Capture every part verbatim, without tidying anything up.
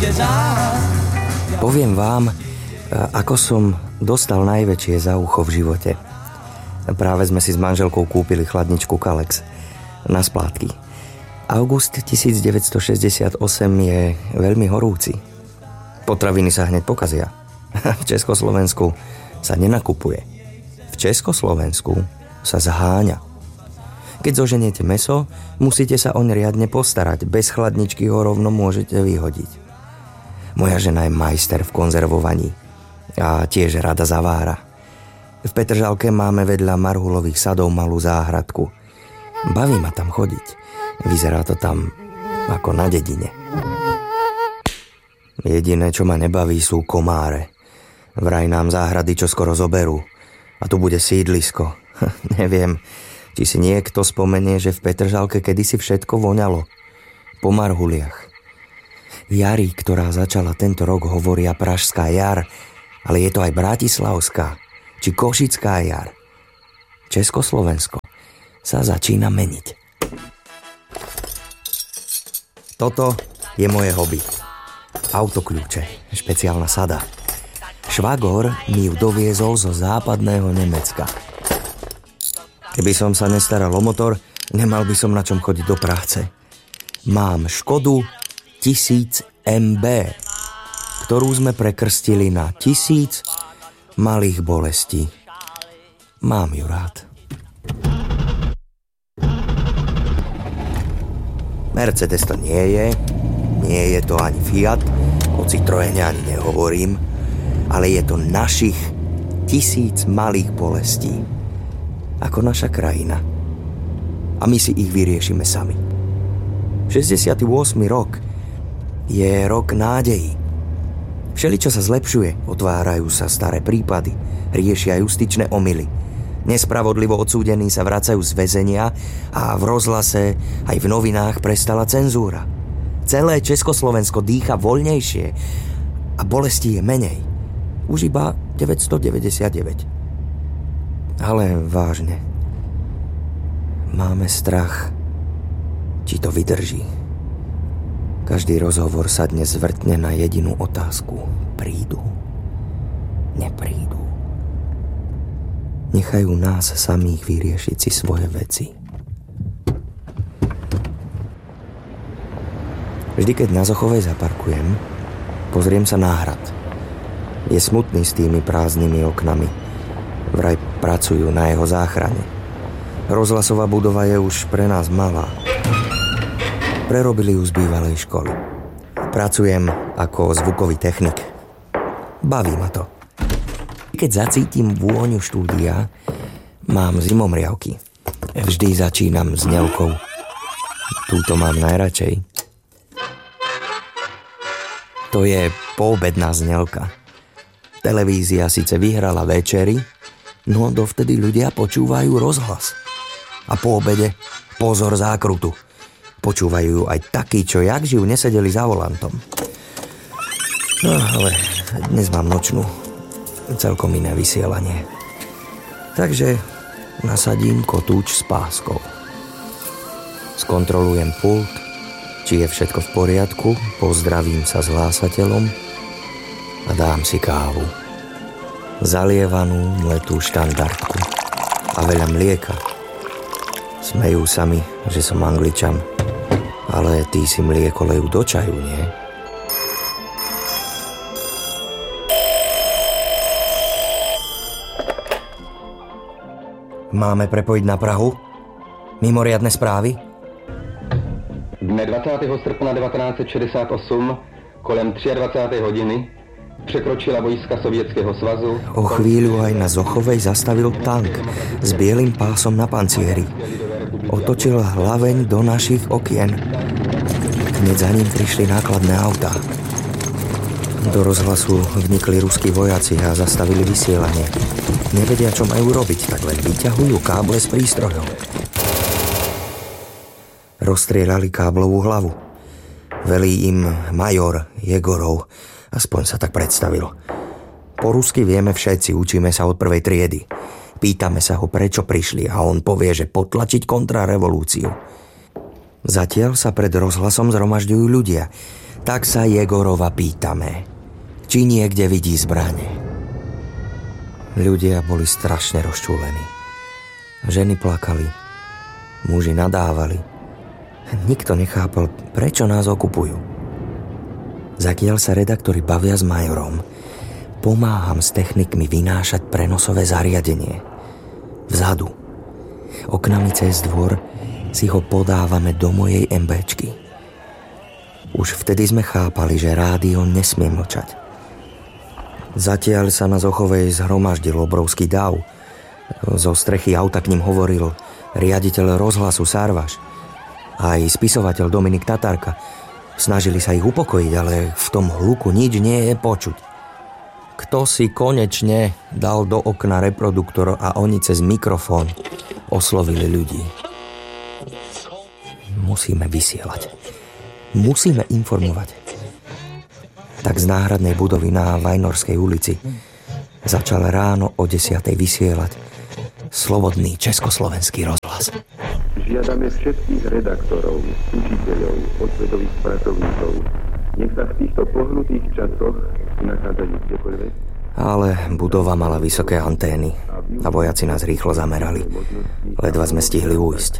Poviem vám, ako som dostal najväčšie za ucho v živote. Práve sme si s manželkou kúpili chladničku Kalex na splátky. August devätnásťstošesťdesiatosem je veľmi horúci. Potraviny sa hneď pokazia. V Československu sa nenakupuje. V Československu sa zháňa. Keď zoženiete mäso, musíte sa oň riadne postarať. Bez chladničky ho rovno môžete vyhodiť. Moja žena je majster v konzervovaní a tiež rada zavára. V Petržalke máme vedľa marhulových sadov malú záhradku. Baví ma tam chodiť. Vyzerá to tam ako na dedine. Jediné, čo ma nebaví, sú komáre. Vraj nám záhrady čoskoro zoberú. A tu bude sídlisko. Neviem, či si niekto spomenie, že v Petržalke kedysi všetko voňalo. Po marhuliach. Jari, ktorá začala tento rok, hovoria Pražská jar, ale je to aj Bratislavská či Košická jar. Československo sa začína meniť. Toto je moje hobby. Autokľúče, špeciálna sada. Švagor mi ju doviezol zo západného Nemecka. Keby som sa nestaral o motor, nemal by som na čom chodiť do práce. Mám Škodu tisíc em bé, ktorú sme prekrstili na tisíc malých bolestí. Mám ju rád. Mercedes to nie je, nie je to ani Fiat, o Citroene ani nehovorím, ale je to našich tisíc malých bolestí. Ako naša krajina. A my si ich vyriešime sami. šesťdesiaty ôsmy rok je rok nádejí. Všeličo sa zlepšuje, otvárajú sa staré prípady, riešia justičné omyly. Nespravodlivo odsúdení sa vracajú z väzenia a v rozhlase aj v novinách prestala cenzúra. Celé Československo dýcha voľnejšie a bolesti je menej. Už iba deväťstodeväťdesiatdeväť. Ale vážne. Máme strach, či to vydrží. Každý rozhovor sa dnes zvrtne na jedinú otázku. Prídu? Neprídu? Nechajú nás samých vyriešiť si svoje veci. Vždy, keď na Zochovej zaparkujem, pozriem sa na hrad. Je smutný s tými prázdnymi oknami. Vraj pracujú na jeho záchrane. Rozhlasová budova je už pre nás malá. Prerobili ju z bývalej školy. Pracujem ako zvukový technik. Baví ma to. Keď zacítim vôňu štúdia, mám zimomriavky. Vždy začínam s ňelkou. Túto mám najradšej. To je poobedná znelka. Televízia síce vyhrala večery, no dovtedy ľudia počúvajú rozhlas. A po obede pozor zákrutu. Počúvajú aj takí, čo jak žijú nesedeli za volantom. No, ale dnes mám nočnú. Celkom iné vysielanie. Takže nasadím kotúč s páskou. Skontrolujem pult, či je všetko v poriadku, pozdravím sa s hlásateľom a dám si kávu. Zalievanú mletú štandardku a veľa mlieka. Smejú sa mi, že som Angličan. Ale tí si mlieko lejú do čaju, nie? Máme prepojiť na Prahu? Mimoriadne správy? Dne dvacátého srpna devatenáct set šedesát osm kolem dvacáté třetí hodiny překročila vojska Sovětského svazu. O chvíľu aj na Zochovej zastavil tank s bielým pásom na pancieri. Otočil hlaveň do našich okien. Hneď za ním prišli nákladné autá. Do rozhlasu vnikli ruskí vojaci a zastavili vysielanie. Nevedia, čo majú robiť, tak len vyťahujú káble z prístrojov. Rozstrieľali káblovú hlavu. Velí im major Jegorov, aspoň sa tak predstavil. Po rusky vieme všetci, učíme sa od prvej triedy. Pýtame sa ho, prečo prišli a on povie, že potlačiť kontrarevolúciu. Zatiaľ sa pred rozhlasom zhromažďujú ľudia. Tak sa Jegorova pýtame, či niekde vidí zbrane. Ľudia boli strašne rozčúlení. Ženy plakali, muži nadávali. Nikto nechápal, prečo nás okupujú. Zakiaľ sa redaktori bavia s majorom, pomáham s technikmi vynášať prenosové zariadenie. Vzadu, oknami cez dvor, si ho podávame do mojej MBčky. Už vtedy sme chápali, že rádio nesmie mlčať. Zatiaľ sa na Zochovej zhromaždil obrovský dav. Zo strechy auta k ním hovoril riaditeľ rozhlasu Sarvaš. Aj spisovateľ Dominik Tatarka. Snažili sa ich upokojiť, ale v tom hluku nič nie je počuť. Kto si konečne dal do okna reproduktor a oni cez mikrofón oslovili ľudí. Musíme vysielať. Musíme informovať. Tak z náhradnej budovy na Vajnorskej ulici začal ráno o desiatej vysielať slobodný československý rozhlas. Žiadame všetkých redaktorov, učiteľov, osvetových pracovníkov, nech sa v týchto pohnutých časoch nachádzajú kdekoľvek. Ale budova mala vysoké antény a vojaci nás rýchlo zamerali. Ledva sme stihli ujsť.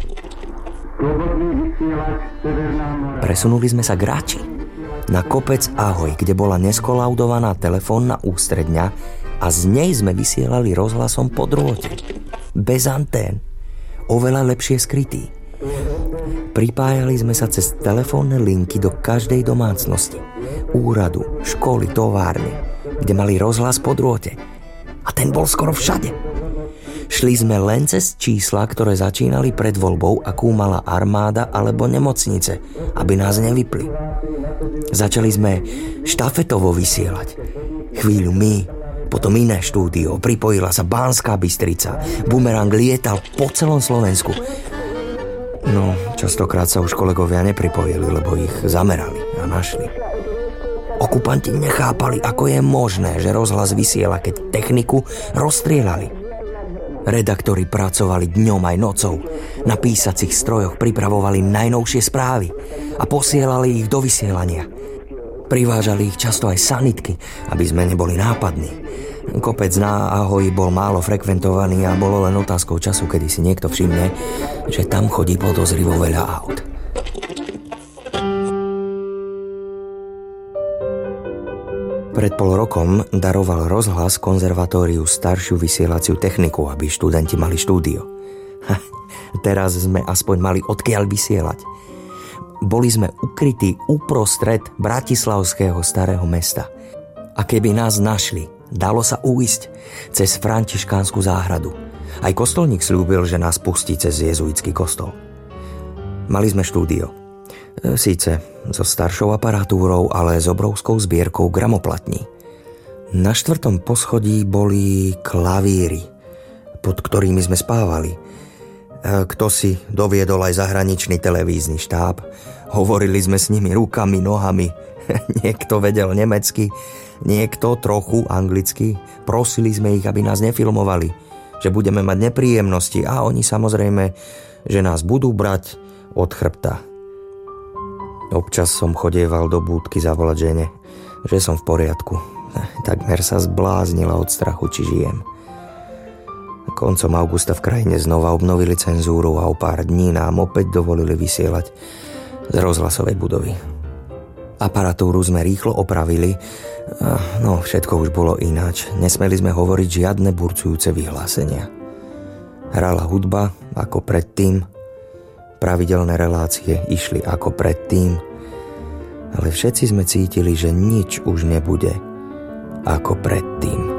Presunuli sme sa k Ráči, na kopec Ahoj, kde bola neskolaudovaná telefónna ústredňa a z nej sme vysielali rozhlasom po drôte. Bez antén. Oveľa lepšie skrytý. Pripájali sme sa cez telefónne linky do každej domácnosti, úradu, školy, továrny, kde mali rozhlas po drôte. A ten bol skoro všade. Šli sme len cez čísla, ktoré začínali pred voľbou, akú mala armáda alebo nemocnice, aby nás nevypli. Začali sme štafetovo vysielať. Chvíľu my, potom iné štúdio, pripojila sa Banská Bystrica. Bumerang lietal po celom Slovensku. No, častokrát sa už kolegovia nepripojili, lebo ich zamerali a našli. Okupanti nechápali, ako je možné, že rozhlas vysiela, keď techniku rozstrieľali. Redaktori pracovali dňom aj nocou. Na písacích strojoch pripravovali najnovšie správy a posielali ich do vysielania. Privážali ich často aj sanitky, aby sme neboli nápadní. Kopec na Ahoj bol málo frekventovaný a bolo len otázkou času, kedy si niekto všimne, že tam chodí podozrivo veľa aut. Pred pol rokom daroval rozhlas konzervatóriu staršiu vysielaciu techniku, aby študenti mali štúdio. Ha, teraz sme aspoň mali odkiaľ vysielať. Boli sme ukrytí uprostred bratislavského starého mesta. A keby nás našli, dalo sa uísť cez františkánsku záhradu. Aj kostolník sľúbil, že nás pustí cez jezuitský kostol. Mali sme štúdio. Síce so staršou aparatúrou, ale s obrovskou zbierkou gramoplatní. Na štvrtom poschodí boli klavíry, pod ktorými sme spávali. Kto si doviedol aj zahraničný televízny štáb. Hovorili sme s nimi rukami, nohami. Niekto vedel nemecky, niekto trochu anglicky. Prosili sme ich, aby nás nefilmovali, že budeme mať nepríjemnosti a oni samozrejme, že nás budú brať od chrbta. Občas som chodieval do búdky zavolať žene, že som v poriadku. Takmer sa zbláznila od strachu, či žijem. Koncom augusta v krajine znova obnovili cenzúru a o pár dní nám opäť dovolili vysielať z rozhlasovej budovy. Aparatúru sme rýchlo opravili, no všetko už bolo ináč. Nesmeli sme hovoriť žiadne burcujúce vyhlásenia. Hrala hudba ako predtým, pravidelné relácie išli ako predtým, ale všetci sme cítili, že nič už nebude ako predtým.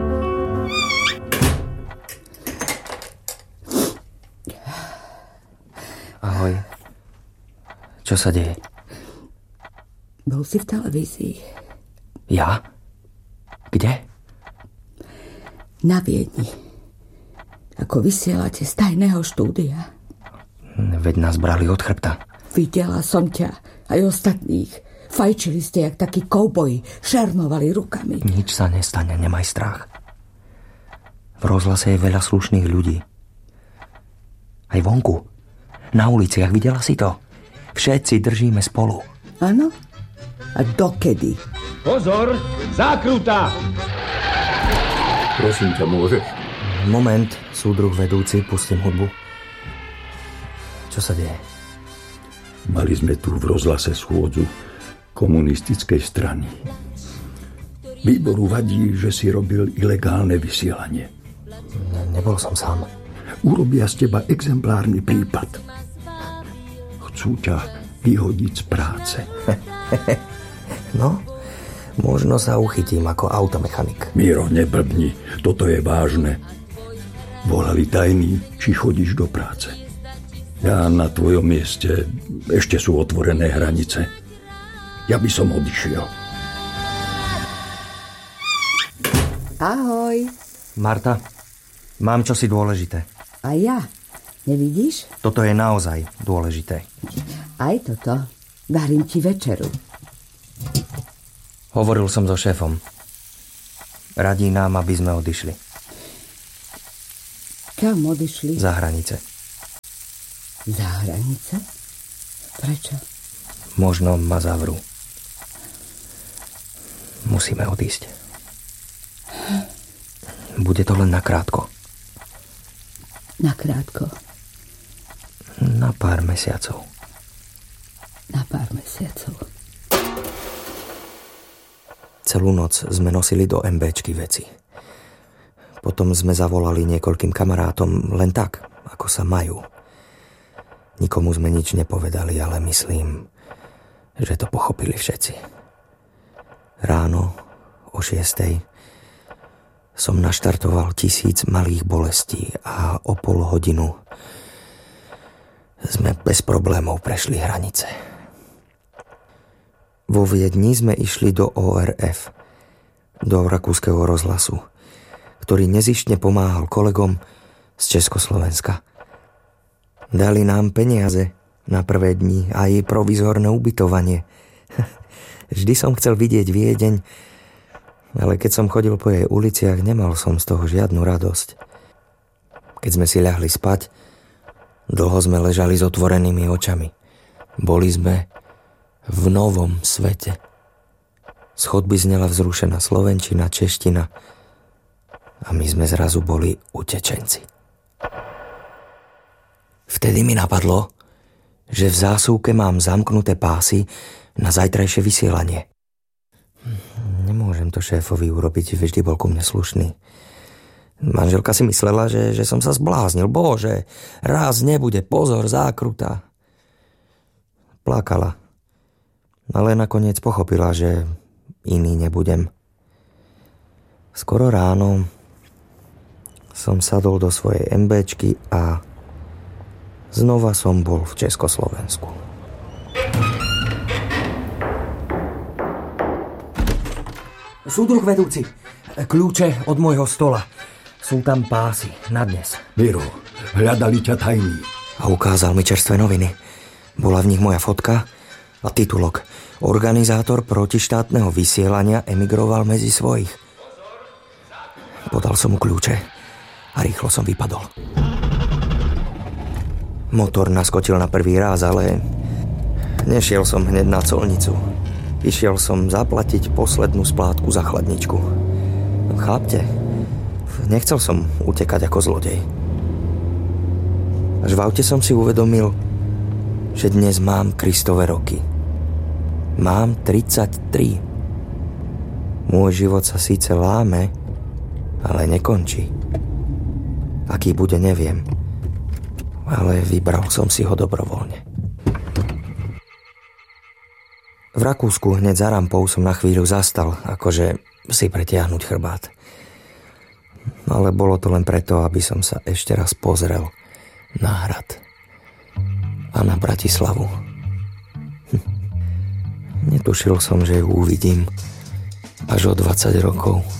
Ahoj. Čo sa deje? Bol si v televízii. Ja? Kde? Na Viedni. Ako vysielate z tajného štúdia. Veď nás brali od chrbta. Videla som ťa, aj ostatných. Fajčili ste jak takí kouboji, šermovali rukami. Nič sa nestane, nemaj strach. V rozhlase je veľa slušných ľudí. Aj vonku. Na uliciach, videla si to? Všetci držíme spolu. Áno? A dokedy? Pozor, zákruta! Prosím ťa, môžeš? Moment, súdruh vedúci, pustím hudbu. Čo sa deje? Mali sme tu v rozhlase schôdzu komunistickej strany. Výboru vadí, že si robil ilegálne vysielanie. Ne, nebol som sám. Urobia z teba exemplárny prípad. Chcú ťa vyhodiť z práce. No, možno sa uchytím ako automechanik. Miro, neblbni, toto je vážne. Volali tajní, či chodíš do práce. Ja na tvojom mieste, ešte sú otvorené hranice. Ja by som odišiel. Ahoj. Marta, mám čosi dôležité. A ja? Nevidíš? Toto je naozaj dôležité. Aj toto. Varím ti večeru. Hovoril som so šéfom. Radí nám, aby sme odišli. Kam odišli? Za hranice. Za hranice? Prečo? Možno ma zavrú. Musíme odísť. Bude to len nakrátko. Nakrátko? Na pár mesiacov. Na pár mesiacov. Celú noc sme nosili do MBčky veci. Potom sme zavolali niekoľkým kamarátom len tak, ako sa majú. Nikomu sme nič nepovedali, ale myslím, že to pochopili všetci. Ráno o šiestej som naštartoval tisíc malých bolestí a o pol hodinu sme bez problémov prešli hranice. Vo Viedni sme išli do ó er ef, do rakúskeho rozhlasu, ktorý nezištne pomáhal kolegom z Československa. Dali nám peniaze na prvé dni a aj provizorné ubytovanie. Vždy som chcel vidieť Viedeň, ale keď som chodil po jej uliciach, nemal som z toho žiadnu radosť. Keď sme si ľahli spať, dlho sme ležali s otvorenými očami. Boli sme v novom svete. Z chodby znela vzrušená slovenčina, čeština a my sme zrazu boli utečenci. Vtedy mi napadlo, že v zásuvke mám zamknuté pásy na zajtrajšie vysielanie. Nemôžem to šéfovi urobiť, vždy bol ku mne slušný. Manželka si myslela, že, že som sa zbláznil. Bože, raz nebude, pozor, zákruta. Plakala, ale nakoniec pochopila, že iný nebudem. Skoro ráno som sadol do svojej MBčky a znova som bol v Československu. Súdruh vedúci, kľúče od môjho stola. Sú tam pásy na dnes. Miro, hľadali ťa tajní. A ukázal mi čerstvé noviny. Bola v nich moja fotka a titulok. Organizátor protištátneho vysielania emigroval medzi svojich. Podal som mu kľúče a rýchlo som vypadol. Motor naskočil na prvý ráz, ale nešiel som hneď na colnicu. Išiel som zaplatiť poslednú splátku za chladničku. Chápte? Nechcel som utekať ako zlodej. Až v aute som si uvedomil, že dnes mám Kristove roky. Mám tridsaťtri. Môj život sa síce láme, ale nekončí. Aký bude, neviem. Ale vybral som si ho dobrovoľne. V Rakúsku hneď za rampou som na chvíľu zastal, akože si pretiahnuť chrbát. Ale bolo to len preto, aby som sa ešte raz pozrel na hrad a na Bratislavu. Hm. Netušil som, že ju uvidím až o dvadsať rokov.